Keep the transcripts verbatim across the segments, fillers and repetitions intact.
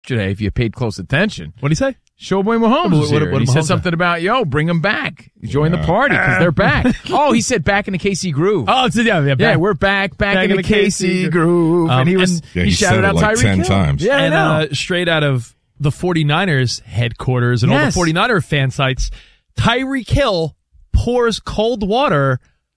yesterday, if you paid close attention. What did he say? Showboy Mahomes was What- here. what- what he Mahomes said say? something about, yo, bring them back. Join the party because they're back. Oh, he said back in the K C groove. Oh, it's, yeah, yeah, yeah, back. we're back, back, back in, the K C groove. Um, and he was, and- Yeah, he, he shouted said it out like Tyreek ten Hill. times. Yeah, and I know. uh, straight out of the 49ers headquarters and Yes. all the 49er fan sites, Tyreek Hill pours cold water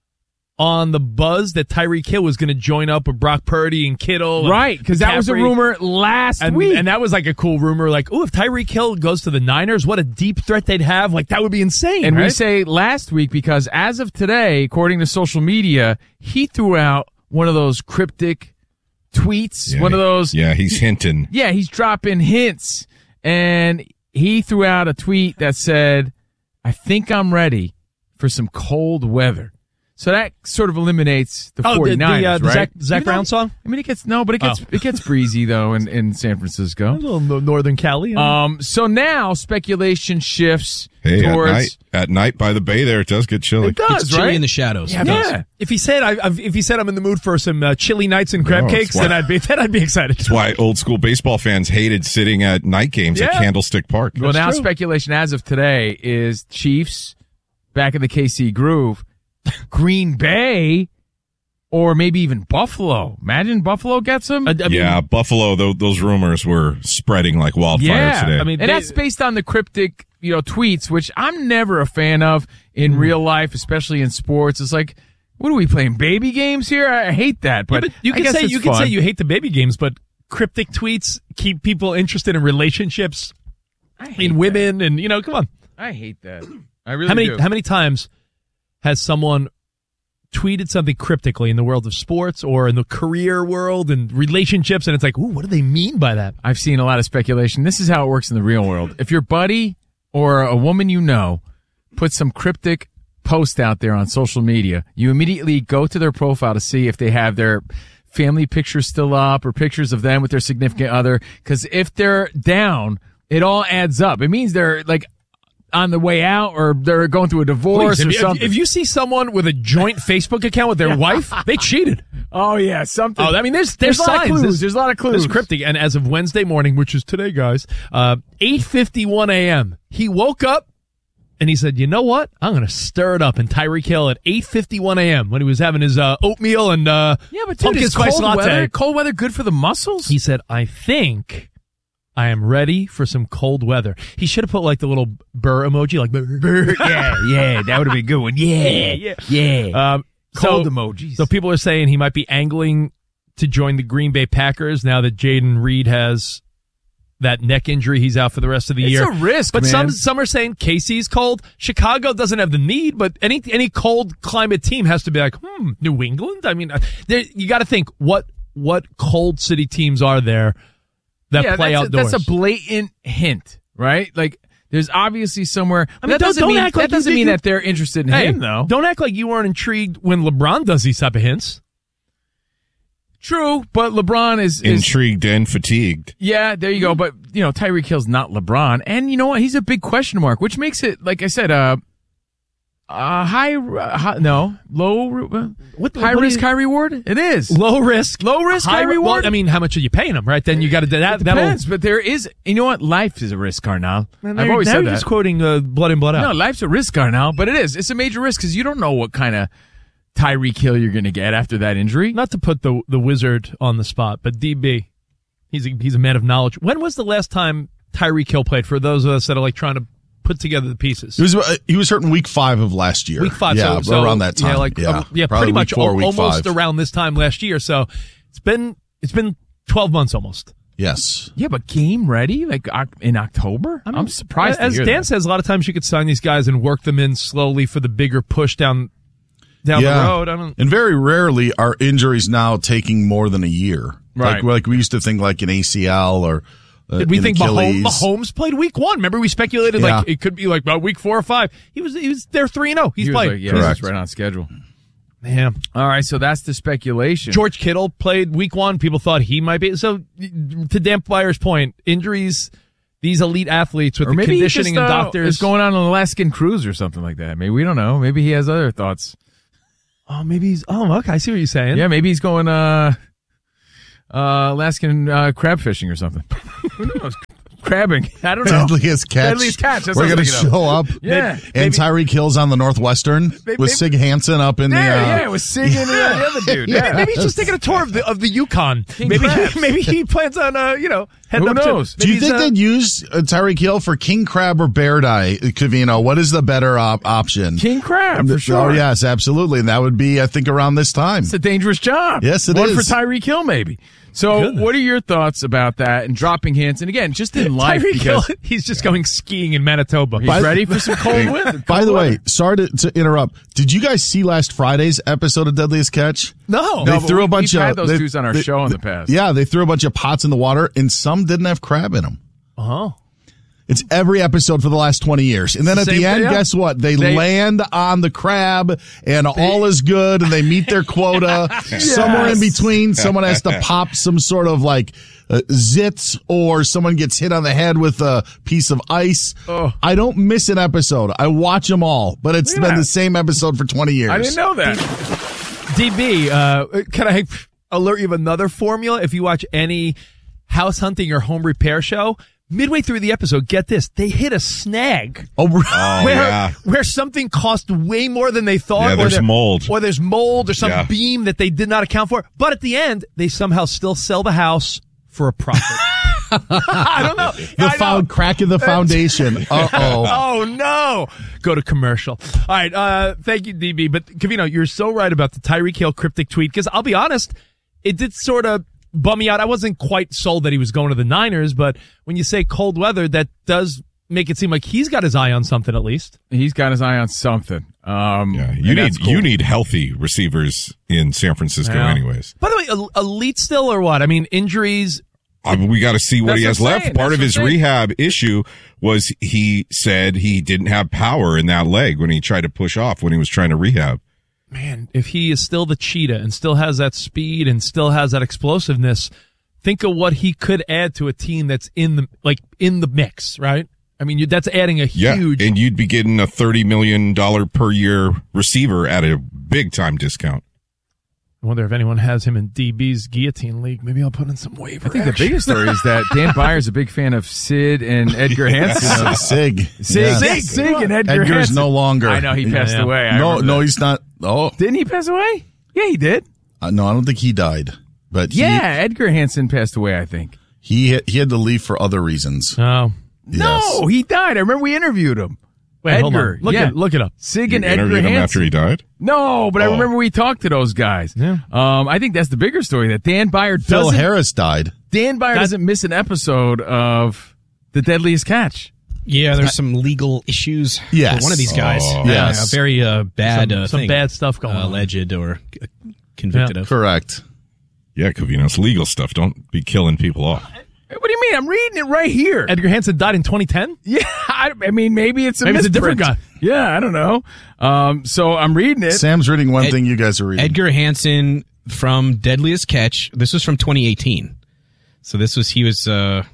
on the buzz that Tyreek Hill was going to join up with Brock Purdy and Kittle. Right, because that was a McCaffrey. rumor last And, week. and that was like a cool rumor. Like, oh, if Tyreek Hill goes to the Niners, what a deep threat they'd have. Like, that would be insane. And right? we say last week because as of today, according to social media, he threw out one of those cryptic tweets, Yeah, one of those. Yeah, he's hinting. Yeah, he's dropping hints. And he threw out a tweet that said, I think I'm ready for some cold weather. So that sort of eliminates the Oh, the- the, 49ers, uh, the right? Zach- Zach Even though- Brown song? I mean, it gets, no, but it gets, Oh. it gets breezy though in, in San Francisco. A little no- Northern Cali. Um, so now speculation shifts Hey, at towards. night, at night by the bay there, it does get chilly. It does, It's chilly right? in the shadows. Yeah, It does. yeah. If he said, I, I've- if he said I'm in the mood for some uh, chili nights and crab No, cakes, it's why- then I'd be, then I'd be excited. That's why old school baseball fans hated sitting at night games at Yeah. Candlestick Park. Well, now true. speculation as of today is Chiefs back in the K C groove, Green Bay, or maybe even Buffalo. Imagine Buffalo gets them. I, I mean, yeah, Buffalo, th- those rumors were spreading like wildfire yeah, today. I mean, and they- that's based on the cryptic, you know, tweets, which I'm never a fan of in Hmm. real life, especially in sports. It's like, what are we playing, baby games here? I hate that, Yeah, but, but you I can guess say it's you can fun. say you hate the baby games, but cryptic tweets keep people interested in relationships I hate in women, and you know, come on. that. I hate that. I really How many do. how many times has someone tweeted something cryptically in the world of sports or in the career world and relationships, and it's like, ooh, what do they mean by that? I've seen a lot of speculation. This is how it works in the real world. If your buddy or a woman you know puts some cryptic post out there on social media, you immediately go to their profile to see if they have their family pictures still up or pictures of them with their significant other. Because if they're down, it all adds up. It means they're like on the way out or they're going through a divorce Please, or if, you, something. if you see someone with a joint Facebook account with their wife, they cheated. oh yeah, something. Oh, I mean, there's there's, There's a lot of signs. clues. There's, There's a lot of clues. There's cryptic, and as of Wednesday morning, which is today, guys, uh, eight fifty-one a.m., he woke up and he said, "You know what? I'm going to stir it up." In Tyreek Hill at eight fifty-one a.m. when he was having his uh, oatmeal and uh, yeah, but dude, pumpkin is spice cold latte, weather, cold weather good for the muscles? he said, "I think." I am ready for some cold weather. He should have put like the little burr emoji, like burr. burr. yeah, yeah, that would have been a good one. Yeah, yeah. yeah. Um, Cold so, emojis. So people are saying he might be angling to join the Green Bay Packers now that Jaden Reed has that neck injury. He's out for the rest of the It's year. a risk, but man. some some are saying K C's cold. Chicago doesn't have the need, but any any cold climate team has to be like, hmm, New England. I mean, uh, there, you got to think what what cold city teams are there that yeah, play that's outdoors. A, that's a blatant hint, right? Like, there's obviously somewhere. I mean, that don't- doesn't don't mean act like that you doesn't did- mean you- that they're interested in Hey, him, though. don't act like you weren't intrigued when LeBron does these type of hints. True, but LeBron is, is Intrigued and fatigued. yeah. There you go. But you know, Tyreek Hill's not LeBron, and you know what? He's a big question mark, which makes it, like I said, uh, uh high, uh, high no, low, uh, What- high what do risk, you- high reward. It is Low risk, low risk, high, high re- reward. Well, I mean, how much are you paying him, right? Then you got to that. it that'll- depends, but there is. You know what? Life is a risk, Carnal. Man, I've now always you're- now said you're that. just quoting uh, Blood In, Blood Out. No, life's a risk, Carnal, but it is. It's a major risk because you don't know what kind of Tyreek Hill you're going to get after that injury. Not to put the the wizard on the spot, but D B, he's a, he's a man of knowledge. When was the last time Tyreek Hill played? For those of us that are like trying to put together the pieces, He was uh, he was hurt in week five of last year. week five, yeah, so, so around that time. yeah, like yeah, uh, yeah, Probably pretty week much four, al- week almost five. around this time last year. So it's been it's been twelve months almost. Yes. Yeah, but game ready like Oc- in October? I mean, I'm surprised. As to hear Dan that. says, a lot of times you could sign these guys and work them in slowly for the bigger push down down yeah. the road. I don't. And very rarely are injuries now taking more than a year. Right. Like, like we used to think like an A C L or uh, Did we an think Mahomes, Achilles. Mahomes played week one? Remember we speculated Yeah. like it could be like about week four or five. He was he was there three and zero. He's He was played. like, yeah, Correct. he's right on schedule. Man, All right, so that's the speculation. George Kittle played week one. People thought he might be. So to Dan Flyer's point, injuries. These elite athletes with or the maybe he conditioning just, and uh, doctors is going on an Alaskan cruise or something like that. Maybe we don't know. Maybe he has other thoughts. Oh, maybe he's. Oh, okay. I see what you're saying. Yeah, maybe he's going. uh uh, Alaskan uh, crab fishing or something. Who knows? Crabbing. I don't know. Deadliest Catch. Deadliest Catch. That's We're what I going was to thinking show up. Yeah. And Tyreek Hill's on the Northwestern Maybe- with Sig Hansen up in Yeah, the. Uh, yeah, it was Sig and uh, the other dude. Maybe, Yeah. maybe he's just taking a tour of the of the Yukon. King maybe crabs. maybe he plans on uh, you know heading Who up knows? to. Do you maybe think he's, uh, they'd use uh, Tyreek Hill for king crab or bear die, Covino? What is the better op- option? King crab, for sure. Oh, yes, absolutely. And that would be, I think, around this time. It's a dangerous job. Yes, it One is. for Tyreek Hill, maybe. So, Goodness. what are your thoughts about that and dropping hints? And again, just in life, Tyreek Hill, because he's just going skiing in Manitoba. he's By- ready for some cold weather. By the cold way, weather. sorry to, to interrupt. Did you guys see last Friday's episode of Deadliest Catch? No, They No, but threw we- a bunch we've of had those they- dudes on our they- show in the past. Yeah, they threw a bunch of pots in the water, and some didn't have crab in them. oh, It's every episode for the last twenty years. And then at Same the end, thing, yeah. guess what? They, They- land on the crab and all is good and they meet their quota. Somewhere in between, someone has to pop some sort of like uh, zits or someone gets hit on the head with a piece of ice. Oh. I don't miss an episode. I watch them all, but it's Look at been that. the same episode for twenty years. I didn't know that. D B, uh, can I alert you of another formula? If you watch any house hunting or home repair show, midway through the episode, get this, they hit a snag. Oh, Oh, where, yeah. where something cost way more than they thought. Yeah, or there's there- mold. Or there's mold or some Yeah. beam that they did not account for. But at the end, they somehow still sell the house for a profit. I don't know. the I know. found crack in the foundation. Uh oh. Oh no! Go to commercial. All right. Uh, thank you, D B. But Covino, you're so right about the Tyreek Hill cryptic tweet. Because I'll be honest, it did sort of bum me out. I wasn't quite sold that he was going to the Niners, but when you say cold weather, that does make it seem like he's got his eye on something at least. He's got his eye on something. Um, Yeah, and you need that's cool. you need healthy receivers in San Francisco, Yeah. anyways. By the way, el- elite still or what? I mean, injuries. I mean, we got to see what That's he has what I'm left. saying. Part That's of what his I'm saying. rehab issue was he said he didn't have power in that leg when he tried to push off when he was trying to rehab. Man, if he is still the cheetah and still has that speed and still has that explosiveness, think of what he could add to a team that's in the like in the mix, right? I mean, you, that's adding a Yeah, huge. and you'd be getting a thirty million dollars per year receiver at a big time discount. I wonder if anyone has him in D B's guillotine league. Maybe I'll put in some waiver. I think the action. biggest story is that Dan Byer's a big fan of Sid and Edgar Hansen. Sig. Sig, Yeah. Sig, Sig, and Edgar Edgar's Hansen. no longer. I know he passed Yeah. away. I No, remember no, that. he's not. Oh, Didn't he pass away? Yeah, he did. uh, no, I don't think he died. But he, Yeah, Edgar Hansen passed away, I think. he had- he had to leave for other reasons. Oh, No, Yes. he died. I remember we interviewed him. wait, hold Edgar, on. Look yeah. it, look it up. Sig You and Edgar interviewed him Hansen. after he died. No, but I Oh. remember we talked to those guys. Yeah. Um, I think that's the bigger story that Dan Byer Phil doesn't. Harris died. Dan Byer That- doesn't miss an episode of The Deadliest Catch. Yeah, there's some legal issues Yes. for one of these guys. Oh. Yeah, Yes. a very uh, bad Some, uh, some thing. bad stuff going uh, on. alleged or uh, convicted Yeah. of. Correct. Yeah, Covino, it's legal stuff. Don't be killing people off. Hey, what do you mean? I'm reading it right here. Edgar Hansen died in twenty ten. Yeah, I, I mean, maybe it's a Maybe it's a different misprint. Yeah, I don't know. Um, so I'm reading it. Sam's reading one Ed- thing you guys are reading. Edgar Hansen from Deadliest Catch. This was from twenty eighteen. So this was he was uh,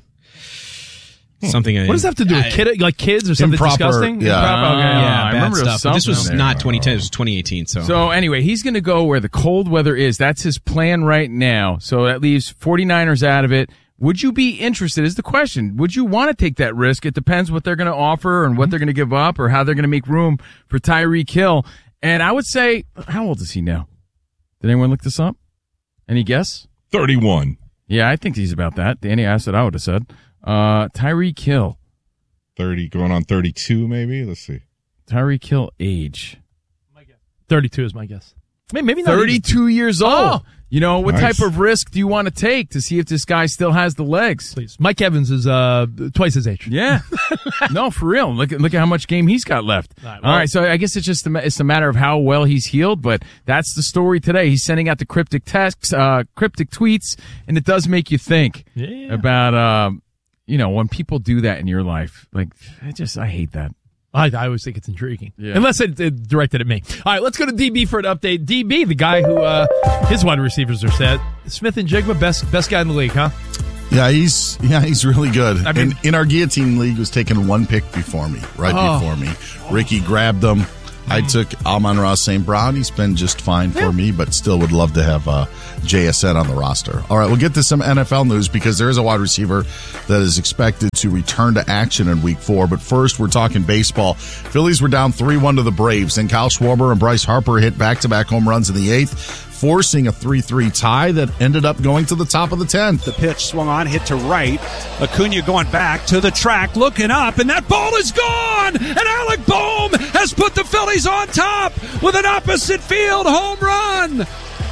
something. What does that have to do with kid, like kids or something Improper, disgusting? yeah. Improper, okay. Ah, Yeah, I bad remember there was stuff. But this was something not there. twenty ten. This was twenty eighteen. So, So anyway, he's going to go where the cold weather is. That's his plan right now. So that leaves 49ers out of it. Would you be interested is the question. Would you want to take that risk? It depends what they're going to offer and what they're going to give up or how they're going to make room for Tyreek Hill. And I would say, how old is he now? Did anyone look this up? Any guess? thirty-one. Yeah, I think he's about that. Danny asked what I would have said. Uh, Tyreek Hill. thirty, going on thirty-two, maybe? Let's see. Tyreek Hill age. thirty-two is my guess. Maybe, maybe not. even. thirty-two years old. Oh. You know, what Nice. type of risk do you want to take to see if this guy still has the legs? Please. Mike Evans is uh, twice his age. Yeah. No, for real. Look at look at how much game he's got left. All right, All well- right, so I guess it's just a, ma- it's a matter of how well he's healed, but that's the story today. He's sending out the cryptic texts, uh, cryptic tweets, and it does make you think Yeah. about, um, you know, when people do that in your life. Like, I just I hate that. I, I always think it's intriguing. Yeah. Unless it, it directed at me. All right, let's go to D B for an update. D B, the guy who uh, his wide receivers are set. Smith and Jigma, best best guy in the league, huh? Yeah, he's yeah he's really good. I mean- in, in our guillotine league, was taking one pick before me, right Oh. before me. Ricky grabbed him. I took Amon-Ra Saint Brown. He's been just fine for me, but still would love to have uh, J S N on the roster. All right, we'll get to some N F L news because there is a wide receiver that is expected to return to action in week four. But first, we're talking baseball. Phillies were down three one to the Braves, and Kyle Schwarber and Bryce Harper hit back-to-back home runs in the eighth, forcing a three three tie that ended up going to the top of the tenth. The pitch swung on, hit to right. Acuna going back to the track, looking up, and that ball is gone! And Alec Bohm has put the Phillies on top with an opposite field home run!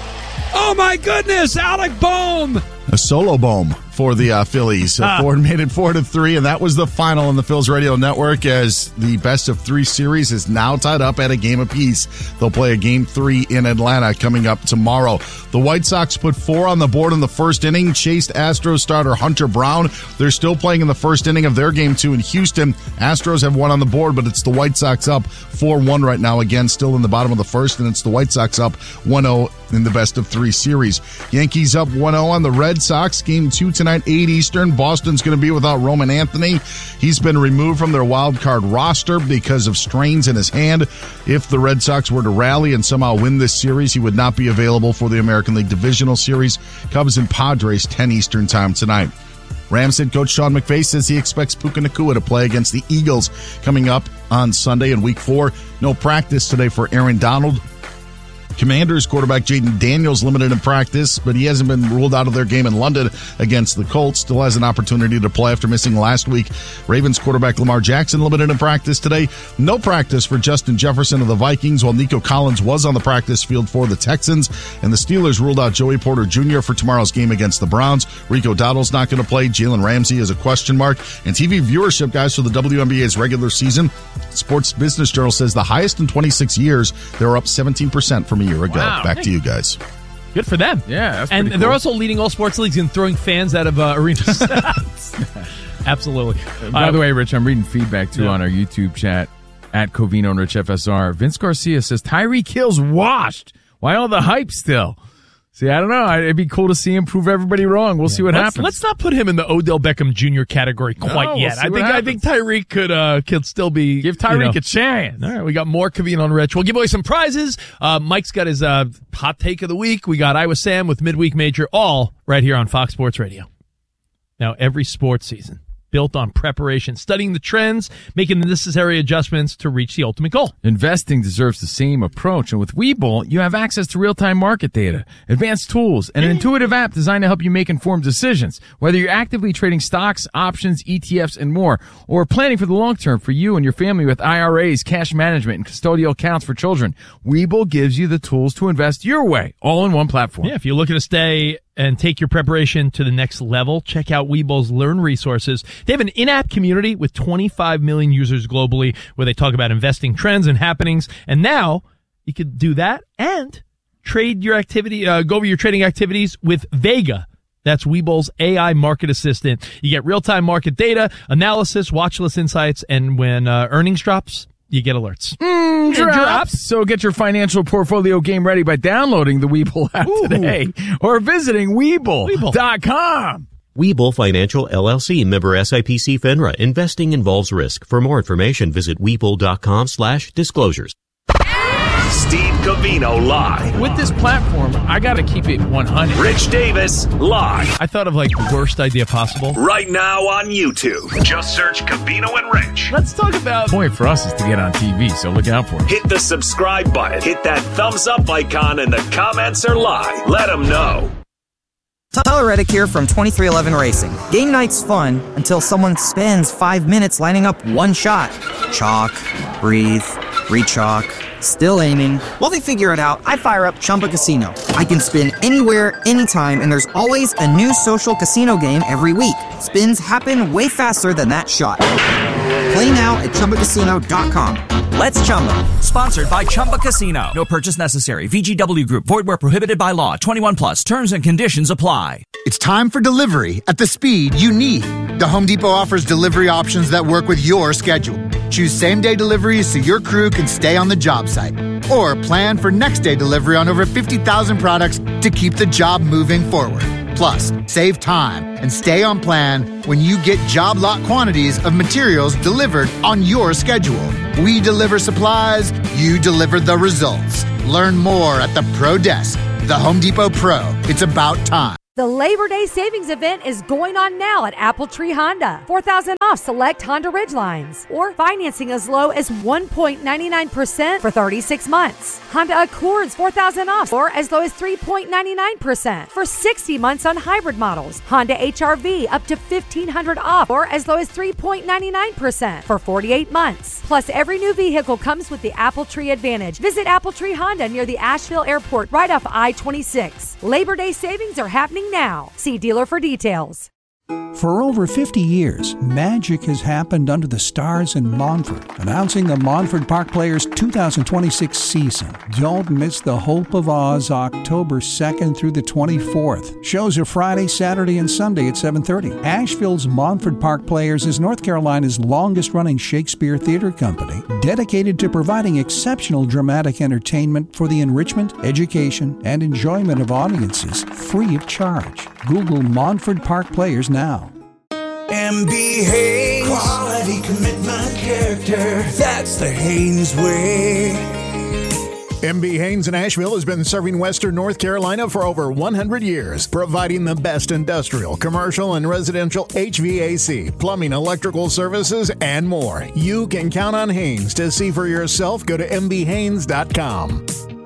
Oh my goodness, Alec Bohm! A solo boom for the uh, Phillies. Uh, Ford made it four to three, and that was the final in the Phils Radio Network as the best of three series is now tied up at a game apiece. They'll play a game three in Atlanta coming up tomorrow. The White Sox put four on the board in the first inning, chased Astros starter Hunter Brown. They're still playing in the first inning of their game two in Houston. Astros have one on the board, but it's the White Sox up four one right now. Again, still in the bottom of the first, and it's the White Sox up one oh in the best of three series. Yankees up one oh on the Red Sox. Game two tonight, eight Eastern. Boston's going to be without Roman Anthony. He's been removed from their wild card roster because of strains in his hand. If the Red Sox were to rally and somehow win this series, he would not be available for the American League Divisional Series. Cubs and Padres, ten Eastern time tonight. Rams head coach Sean McVay says he expects Puka Nacua to play against the Eagles coming up on Sunday in week four. No practice today for Aaron Donald. Commanders quarterback Jaden Daniels limited in practice, but he hasn't been ruled out of their game in London against the Colts. Still has an opportunity to play after missing last week. Ravens quarterback Lamar Jackson limited in practice today. No practice for Justin Jefferson of the Vikings, while Nico Collins was on the practice field for the Texans. And the Steelers ruled out Joey Porter Junior for tomorrow's game against the Browns. Rico Dowdle's not going to play. Jalen Ramsey is a question mark. And T V viewership, guys, for the W N B A's regular season, Sports Business Journal says the highest in twenty-six years. They're up seventeen percent from a year ago. Wow. Back to you guys. Good for them. Yeah, that's and pretty they're cool. also leading all sports leagues in throwing fans out of uh, arenas. Absolutely. By uh, the way, Rich, I'm reading feedback too yeah. on our YouTube chat at Covino and Rich F S R. Vince Garcia says Tyreek Hill's washed. Why all the hype still? See, I don't know. It'd be cool to see him prove everybody wrong. We'll yeah. see what let's, happens. Let's not put him in the Odell Beckham Junior category quite no, we'll yet. I think I think Tyreek could uh, could still be give Tyreek you know. a chance. All right, we got more Covino and Rich. We'll give away some prizes. Uh, Mike's got his uh, hot take of the week. We got Iowa Sam with Midweek Major, all right here on Fox Sports Radio. Now, every sports season built on preparation, studying the trends, making the necessary adjustments to reach the ultimate goal. Investing deserves the same approach, and with Webull, you have access to real-time market data, advanced tools, and an intuitive app designed to help you make informed decisions. Whether you're actively trading stocks, options, E T Fs, and more, or planning for the long term for you and your family with I R As, cash management, and custodial accounts for children, Webull gives you the tools to invest your way, all in one platform. Yeah, if you're looking to stay and take your preparation to the next level, check out Webull's Learn resources. They have an in-app community with twenty-five million users globally where they talk about investing trends and happenings. And now you could do that and trade your activity, uh, go over your trading activities with Vega. That's Webull's A I market assistant. You get real-time market data, analysis, watch list insights, and when uh, earnings drops, you get alerts. Mm, drops. drops. So get your financial portfolio game ready by downloading the Webull app Ooh. today or visiting Webull dot com. Webull Financial, L L C, member S I P C FINRA. Investing involves risk. For more information, visit Webull dot com slash disclosures. Steve Covino live. With this platform, I got to keep it one hundred. Rich Davis live. I thought of like the worst idea possible. Right now on YouTube. Just search Covino and Rich. Let's talk about... The point for us is to get on T V, so look out for it. Hit the subscribe button. Hit that thumbs up icon and the comments are live. Let them know. Tyler Reddick here from twenty-three eleven Racing. Game night's fun until someone spends five minutes lining up one shot. Chalk, breathe, re-chalk, still aiming. While they figure it out, I fire up Chumba Casino. I can spin anywhere, anytime, and there's always a new social casino game every week. Spins happen way faster than that shot. Play now at Chumba Casino dot com. Let's Chumba. Sponsored by Chumba Casino. No purchase necessary. V G W Group. Void where prohibited by law. twenty-one plus. Terms and conditions apply. It's time for delivery at the speed you need. The Home Depot offers delivery options that work with your schedule. Choose same-day deliveries so your crew can stay on the job site. Or plan for next-day delivery on over fifty thousand products to keep the job moving forward. Plus, save time and stay on plan when you get job lot quantities of materials delivered on your schedule. We deliver supplies, you deliver the results. Learn more at the Pro Desk. The Home Depot Pro. It's about time. The Labor Day Savings Event is going on now at Apple Tree Honda. four thousand dollars off select Honda Ridgelines. Or financing as low as one point nine nine percent for thirty-six months. Honda Accords four thousand dollars off or as low as three point nine nine percent for sixty months on hybrid models. Honda H R V up to fifteen hundred dollars off or as low as three point nine nine percent for forty-eight months. Plus, every new vehicle comes with the Apple Tree Advantage. Visit Apple Tree Honda near the Asheville Airport right off I twenty-six. Labor Day savings are happening now. See dealer for details. For over fifty years, magic has happened under the stars in Montford. Announcing the Montford Park Players two thousand twenty-six season. Don't miss the Hope of Oz October second through the twenty-fourth. Shows are Friday, Saturday, and Sunday at seven thirty. Asheville's Montford Park Players is North Carolina's longest-running Shakespeare theater company, dedicated to providing exceptional dramatic entertainment for the enrichment, education, and enjoyment of audiences free of charge. Google Montford Park Players now. M B Haynes. Quality, commitment, character. That's the Haynes way. M B Haynes in Asheville has been serving Western North Carolina for over one hundred years, providing the best industrial, commercial, and residential H V A C, plumbing, electrical services, and more. You can count on Haynes. To see for yourself, go to m b haynes dot com.